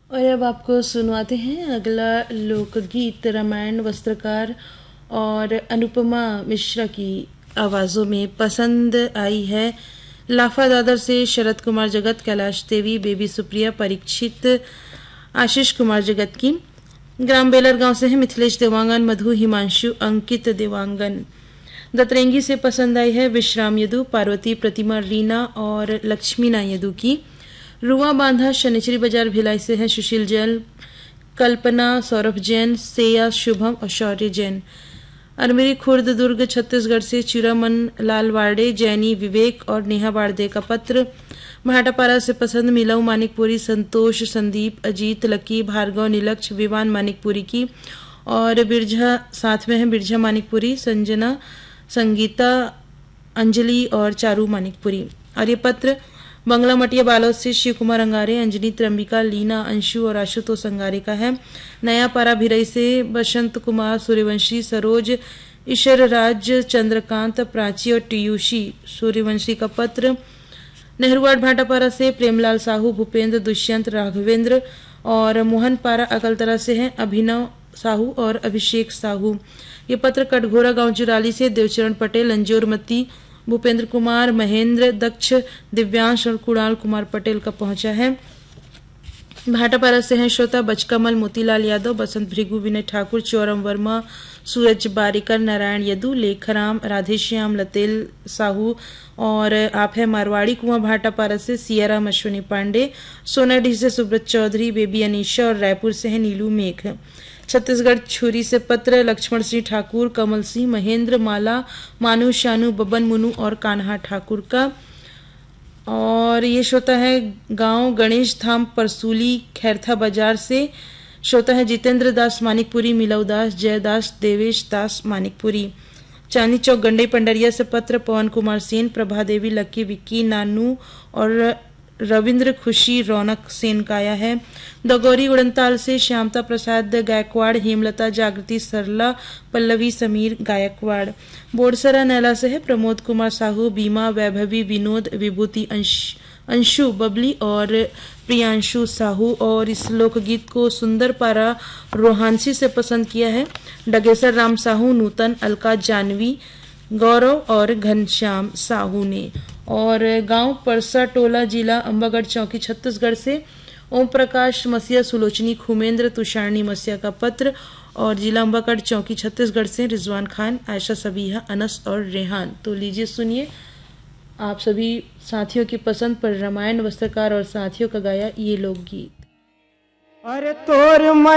और अब आपको सुनवाते हैं अगला लोकगीत रामायण वस्त्रकार और अनुपमा मिश्रा की आवाज़ों में। पसंद आई है लाफा दादर से शरद कुमार जगत, कैलाश देवी, बेबी सुप्रिया, परीक्षित, आशीष कुमार जगत की। ग्राम बेलर गांव से है मिथिलेश देवांगन, मधु, हिमांशु, अंकित देवांगन। दतरेंगी से पसंद आई है विश्राम यदु, पार्वती, प्रतिमा, रीना और लक्ष्मीना यदु की। रुआ बांधा शनिचरी बाजार भिलाई से है सुशील जैन, कल्पना, सौरभ जैन, सेया, शुभम और शौर्य जैन। अरमेरी खुर्द दुर्ग छत्तीसगढ़ से चूरामन लाल वार्डे, जैनी, विवेक और नेहा वार्डे का पत्र। भाटापारा से पसंद मिलाऊ मानिकपुरी, संतोष, संदीप, अजीत, लकी, भार्गव, नीलक्ष, विवान मानिकपुरी की। और बिरझा साथ में है बिरझा मानिकपुरी, संजना, संगीता, अंजलि और चारू मानिकपुरी। और ये पत्र बंगला मटिया बालोद से शिव कुमार अंगारे, अंजनी, त्रंबिका, लीना, अंशु और आशुतोष अंगारे का है। नया पारा भिरई से बसंत कुमार, सूर्यवंशी, सरोज, ईश्वर राज, चंद्रकांत, प्राची और टीयूषी सूर्यवंशी का पत्र। नेहरूवाड़ भाटापारा से प्रेमलाल साहू, भूपेंद्र, दुष्यंत, राघवेंद्र और मोहन पारा अकलतरा से हैं अभिनव साहू और अभिषेक साहू। ये पत्र कटघोरा गांव जुराली से देवचरण पटेल, अंजोरमती, भूपेंद्र कुमार, महेंद्र, दक्ष, दिव्यांश और कुणाल कुमार पटेल का पहुंचा है। भाटापारा से हैं श्रोता बचकमल, मोतीलाल यादव, बसंत भृगु, विनय ठाकुर, चौरम वर्मा, सूरज बारिकर, नारायण यदु, लेखराम, राधेश्याम, लतेल साहू। और आप है मारवाड़ी कुआं भाटापारा से सियाराम, अश्विनी पांडे, सोनाडीह से सुब्रत चौधरी, बेबी अनीशा और रायपुर से है नीलू मेघ। छत्तीसगढ़ छुरी से पत्र लक्ष्मण सिंह ठाकुर, कमल सिंह, महेंद्र, माला, मानु, शानू, बबन, मुनु और कान्हा ठाकुर का। और ये श्रोता है गांव गणेश धाम परसूली खैरथा बाजार से। श्रोता है जितेंद्र दास मानिकपुरी, मिलव दास, जयदास, देवेश दास मानिकपुरी। चांदी चौक गंडई पंडरिया से पत्र पवन कुमार सेन, प्रभा देवी, लक्की, विक्की, नानू और रविंद्र, खुशी, रौनक सेन का आया है। दगौरी उड़नताल से श्यामता प्रसाद गायकवाड़, हेमलता, जागृति, सरला, पल्लवी, समीर गायकवाड़। बोडसरा नैला से है प्रमोद कुमार साहू, बीमा, वैभवी, विनोद, विभूति, अंशु, बबली और प्रियांशु साहू। और इस लोकगीत को सुंदर पारा रोहानसी से पसंद किया है डगेसर राम साहू, नूतन, अलका, जानवी, गौरव और घनश्याम साहू ने। और गांव परसा टोला, जिला अंबागढ़ चौकी, छत्तीसगढ़ से ओम प्रकाश मसिया, सुलोचनी, खुमेंद्र, तुषारणी मसिया का पत्र। और जिला अंबागढ़ चौकी, छत्तीसगढ़ से रिजवान खान, आयशा, सबीहा, अनस और रेहान। तो लीजिए सुनिए आप सभी साथियों की पसंद पर रामायण वस्त्रकार और साथियों का गाया ये लोकगीत। अरे तोर